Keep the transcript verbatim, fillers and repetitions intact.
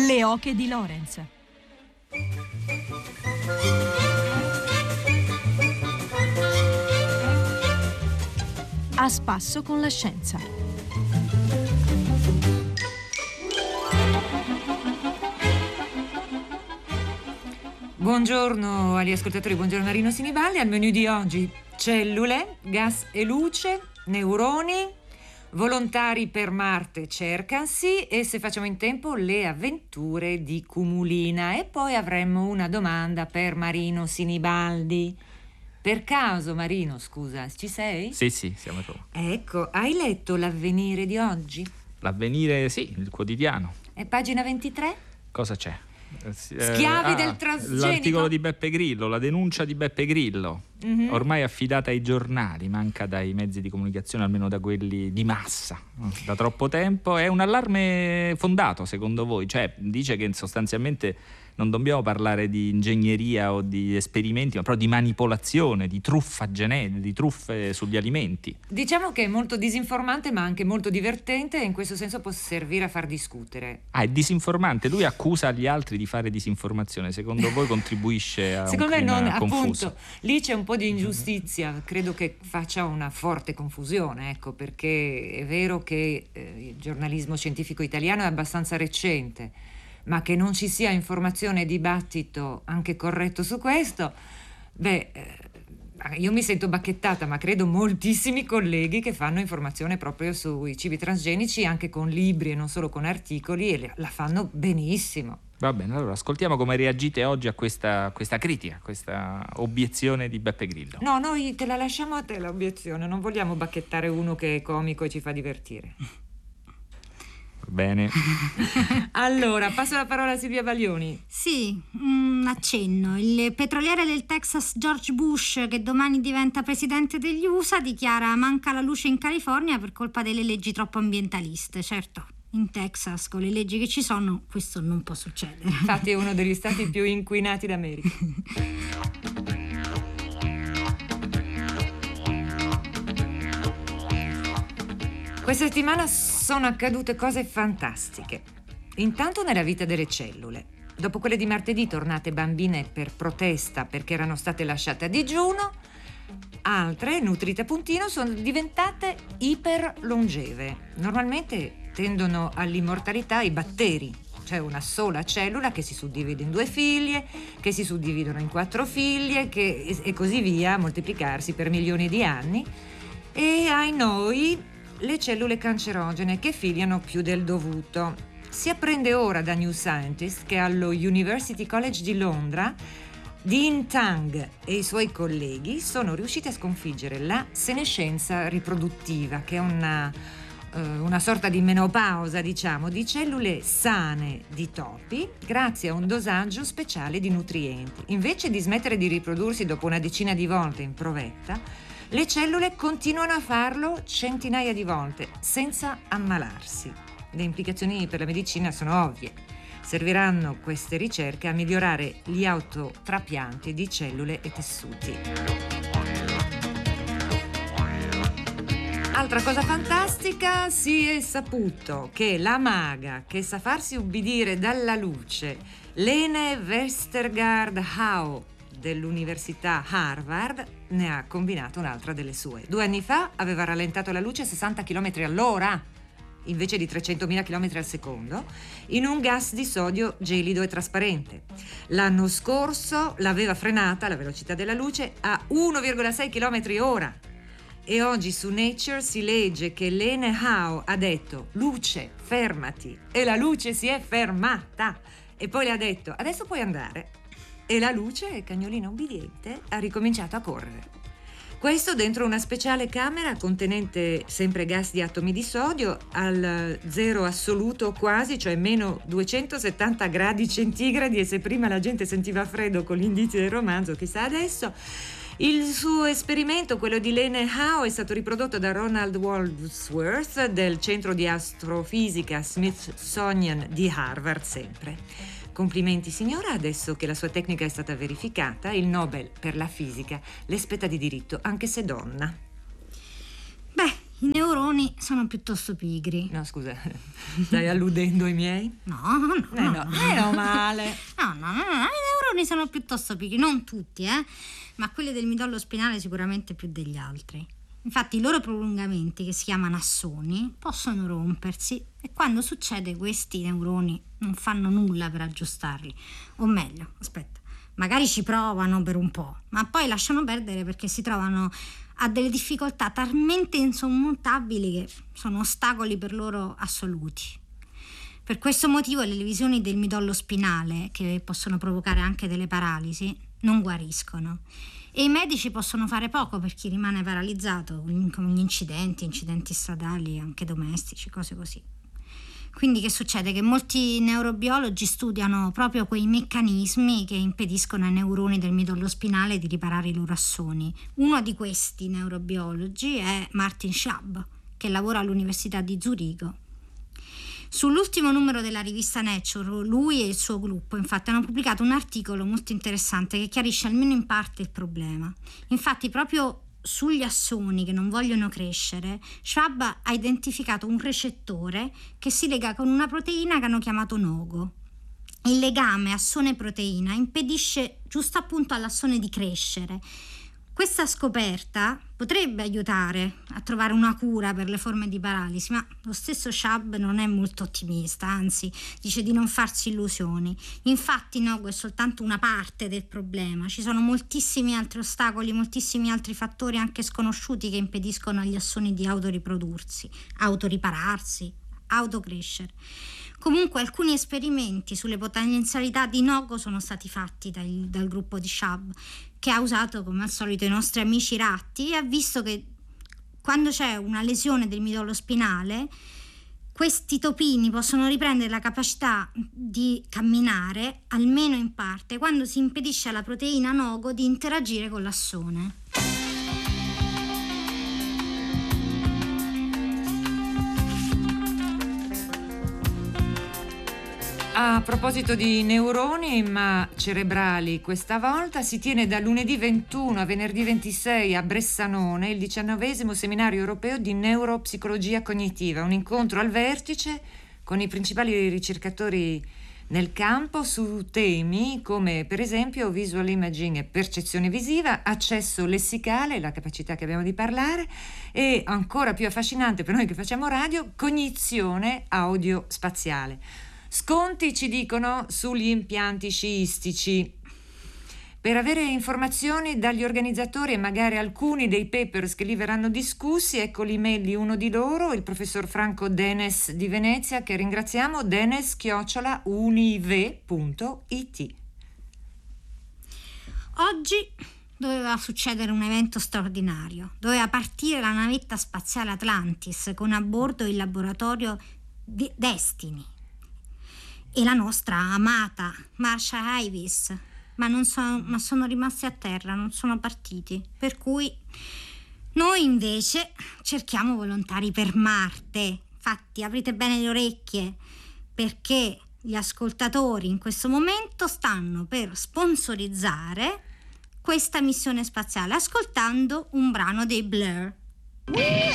Le oche di Lorenz. A spasso con la scienza. Buongiorno agli ascoltatori, buongiorno Marino Sinibaldi. Al menù di oggi: cellule, gas e luce, neuroni, volontari per Marte cercansi e, se facciamo in tempo, le avventure di Cumulina. E poi avremmo una domanda per Marino Sinibaldi. Per caso, Marino, scusa, ci sei? Sì, sì, siamo tu. Ecco, hai letto l'Avvenire di oggi? L'Avvenire, sì, il quotidiano. E pagina ventitré? Cosa c'è? Schiavi eh, del ah, transgenico? L'articolo di Beppe Grillo, la denuncia di Beppe Grillo, mm-hmm. ormai affidata ai giornali, manca dai mezzi di comunicazione, almeno da quelli di massa, da troppo tempo. È un allarme fondato, secondo voi? Cioè, dice che sostanzialmente non dobbiamo parlare di ingegneria o di esperimenti, ma proprio di manipolazione, di truffa genetica, di truffe sugli alimenti. Diciamo che è molto disinformante, ma anche molto divertente, e in questo senso può servire a far discutere. Ah, è disinformante. Lui accusa gli altri di fare disinformazione. Secondo voi contribuisce a Secondo un clima me non, confuso? Appunto, lì c'è un po' di ingiustizia. Credo che faccia una forte confusione, ecco, perché è vero che eh, il giornalismo scientifico italiano è abbastanza recente, ma che non ci sia informazione e dibattito anche corretto su questo, beh, eh, io mi sento bacchettata, ma credo moltissimi colleghi che fanno informazione proprio sui cibi transgenici, anche con libri e non solo con articoli, e la fanno benissimo. Va bene, allora ascoltiamo come reagite oggi a questa, questa critica, a questa obiezione di Beppe Grillo. No, noi te la lasciamo a te l'obiezione, non vogliamo bacchettare uno che è comico e ci fa divertire. Bene. Allora, passo la parola a Silvia Baglioni. Sì, un accenno. Il petroliere del Texas George Bush, che domani diventa presidente degli U S A, dichiara: manca la luce in California per colpa delle leggi troppo ambientaliste. Certo, in Texas, con le leggi che ci sono, questo non può succedere. Infatti è uno degli stati più inquinati d'America. Questa settimana sono accadute cose fantastiche. Intanto nella vita delle cellule. Dopo quelle di martedì, tornate bambine per protesta perché erano state lasciate a digiuno, altre, nutrite a puntino, sono diventate iperlongeve. Normalmente tendono all'immortalità i batteri, cioè una sola cellula che si suddivide in due figlie, che si suddividono in quattro figlie, che, e così via, a moltiplicarsi per milioni di anni. E ai noi le cellule cancerogene che figliano più del dovuto. Si apprende ora da New Scientist che allo University College di Londra Dean Tang e i suoi colleghi sono riusciti a sconfiggere la senescenza riproduttiva, che è una, uh, una sorta di menopausa, diciamo, di cellule sane di topi, grazie a un dosaggio speciale di nutrienti. Invece di smettere di riprodursi dopo una decina di volte in provetta, le cellule continuano a farlo centinaia di volte senza ammalarsi. Le implicazioni per la medicina sono ovvie. Serviranno queste ricerche a migliorare gli autotrapianti di cellule e tessuti. Altra cosa fantastica, si è saputo che la maga che sa farsi ubbidire dalla luce, Lene Westergaard Howe dell'Università Harvard, ne ha combinato un'altra delle sue. Due anni fa aveva rallentato la luce a sessanta chilometri all'ora invece di trecentomila chilometri al secondo in un gas di sodio gelido e trasparente. L'anno scorso l'aveva frenata la velocità della luce a uno virgola sei chilometri ora. E oggi su Nature si legge che Lene Howe ha detto: luce, fermati. E la luce si è fermata. E poi le ha detto: adesso puoi andare. E la luce, cagnolina ubbidiente, ha ricominciato a correre. Questo dentro una speciale camera contenente sempre gas di atomi di sodio al zero assoluto quasi, cioè meno duecentosettanta gradi centigradi, e se prima la gente sentiva freddo con gli indizi del romanzo, chissà adesso. Il suo esperimento, quello di Lene Howe, è stato riprodotto da Ronald Wadsworth del Centro di Astrofisica Smithsonian di Harvard, sempre. Complimenti signora, adesso che la sua tecnica è stata verificata, il Nobel per la fisica le spetta di diritto, anche se donna. Beh, I neuroni sono piuttosto pigri. No, scusa, stai alludendo ai miei? No, no, Eh no, no. meno male. No, no, no, no, i neuroni sono piuttosto pigri, non tutti, eh, ma quelli del midollo spinale sicuramente più degli altri. Infatti i loro prolungamenti, che si chiamano assoni, possono rompersi e quando succede questi neuroni non fanno nulla per aggiustarli. O meglio, aspetta, magari ci provano per un po', ma poi lasciano perdere perché si trovano a delle difficoltà talmente insormontabili che sono ostacoli per loro assoluti. Per questo motivo le lesioni del midollo spinale, che possono provocare anche delle paralisi, non guariscono. E i medici possono fare poco per chi rimane paralizzato, come gli incidenti, incidenti stradali, anche domestici, cose così. Quindi che succede? Che molti neurobiologi studiano proprio quei meccanismi che impediscono ai neuroni del midollo spinale di riparare i loro assoni. Uno di questi neurobiologi è Martin Schwab, che lavora all'Università di Zurigo. Sull'ultimo numero della rivista Nature, lui e il suo gruppo infatti hanno pubblicato un articolo molto interessante che chiarisce almeno in parte il problema. Infatti proprio sugli assoni che non vogliono crescere, Schwab ha identificato un recettore che si lega con una proteina che hanno chiamato nogo. Il legame assone-proteina impedisce giusto appunto all'assone di crescere. Questa scoperta potrebbe aiutare a trovare una cura per le forme di paralisi, ma lo stesso Schwab non è molto ottimista, anzi dice di non farsi illusioni. Infatti nogo è soltanto una parte del problema, ci sono moltissimi altri ostacoli, moltissimi altri fattori anche sconosciuti che impediscono agli assoni di autoriprodursi, autoripararsi, autocrescere. Comunque alcuni esperimenti sulle potenzialità di nogo sono stati fatti dal, dal gruppo di Schwab, che ha usato come al solito i nostri amici ratti e ha visto che quando c'è una lesione del midollo spinale questi topini possono riprendere la capacità di camminare, almeno in parte, quando si impedisce alla proteina nogo di interagire con l'assone. A proposito di neuroni, ma cerebrali questa volta, si tiene da lunedì ventuno a venerdì ventisei a Bressanone il diciannovesimo seminario europeo di neuropsicologia cognitiva, un incontro al vertice con i principali ricercatori nel campo su temi come per esempio visual imaging e percezione visiva, accesso lessicale, la capacità che abbiamo di parlare, e ancora più affascinante per noi che facciamo radio, cognizione audio-spaziale. Sconti, ci dicono, sugli impianti sciistici. Per avere informazioni dagli organizzatori e magari alcuni dei papers che lì verranno discussi, ecco l'email di uno di loro, il professor Franco Denes di Venezia, che ringraziamo, denes chiocciola unive punto it. Oggi doveva succedere un evento straordinario. Doveva partire la navetta spaziale Atlantis con a bordo il laboratorio di Destiny e la nostra amata Marsha Ivis, ma, non so, ma sono rimasti a terra, non sono partiti. Per cui noi invece cerchiamo volontari per Marte. Infatti aprite bene le orecchie, perché gli ascoltatori in questo momento stanno per sponsorizzare questa missione spaziale ascoltando un brano dei Blur.